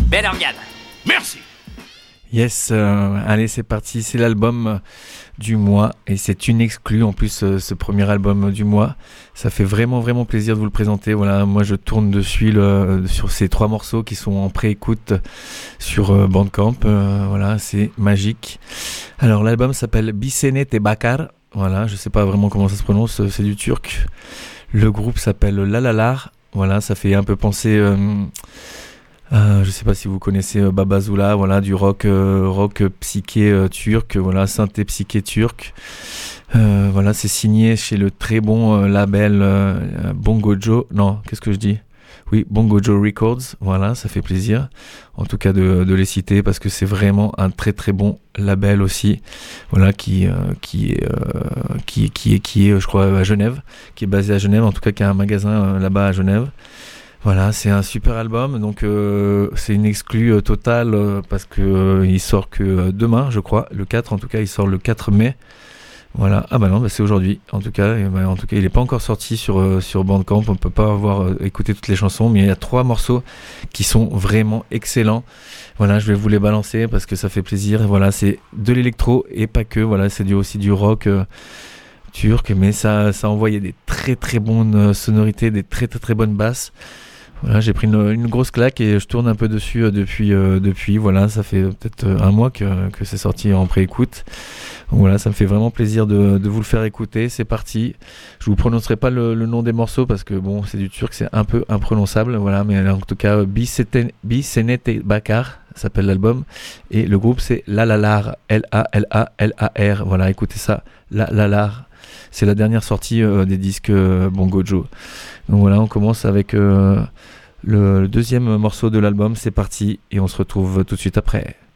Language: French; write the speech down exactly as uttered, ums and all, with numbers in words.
Bel organe. Merci. Yes, euh, allez c'est parti, c'est l'album du mois et c'est une exclue en plus euh, ce premier album du mois. Ça fait vraiment vraiment plaisir de vous le présenter. Voilà, moi je tourne dessus le, sur ces trois morceaux qui sont en pré-écoute sur euh, Bandcamp. Euh, voilà, c'est magique. Alors l'album s'appelle Bisenet et Bakar. Voilà, je sais pas vraiment comment ça se prononce, c'est du turc. Le groupe s'appelle Lalalar. Voilà, ça fait un peu penser... Euh, Euh, je sais pas si vous connaissez euh, Babazoula, voilà, du rock, euh, rock psyché euh, turc, voilà, synthé psyché turc. Euh, voilà, c'est signé chez le très bon euh, label euh, Bongojo. Non, qu'est-ce que je dis ? Oui, Bongojo Records. Voilà, ça fait plaisir. En tout cas de, de les citer parce que c'est vraiment un très très bon label aussi. Voilà, qui euh, qui est euh, qui qui est qui est, je crois, à Genève, qui est basé à Genève. En tout cas, qui a un magasin euh, là-bas à Genève. Voilà, c'est un super album, donc euh, c'est une exclue euh, totale euh, parce que euh, il sort que euh, demain, je crois, le quatre, en tout cas, il sort le quatre mai. Voilà, ah bah non, bah c'est aujourd'hui. En tout cas, et bah, en tout cas, il n'est pas encore sorti sur euh, sur Bandcamp. On peut pas avoir euh, écouté toutes les chansons, mais il y a trois morceaux qui sont vraiment excellents. Voilà, je vais vous les balancer parce que ça fait plaisir. Voilà, c'est de l'électro et pas que. Voilà, c'est du, aussi du rock. Euh, turc, mais ça, ça envoyait des très très bonnes sonorités, des très très très bonnes basses. Voilà, j'ai pris une, une grosse claque et je tourne un peu dessus euh, depuis, euh, depuis. Voilà, ça fait peut-être un mois que, que c'est sorti en pré-écoute. Donc voilà, ça me fait vraiment plaisir de, de vous le faire écouter. C'est parti. Je vous prononcerai pas le, le nom des morceaux parce que bon, c'est du turc, c'est un peu imprononçable. Voilà, mais en tout cas, Bisenet et Bakar s'appelle l'album et le groupe c'est Lalalar, L A L A L A R. Voilà, écoutez ça, Lalalar. C'est la dernière sortie euh, des disques euh, Bongojo. Donc voilà, on commence avec euh, le, le deuxième morceau de l'album. C'est parti et on se retrouve tout de suite après.